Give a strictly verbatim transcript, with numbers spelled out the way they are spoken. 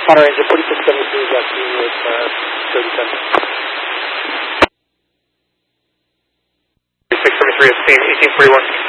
Honor Angel, forty-six seventy-three is asking with uh, thirty-seven. forty-six seventy-three is team eighteen forty-one.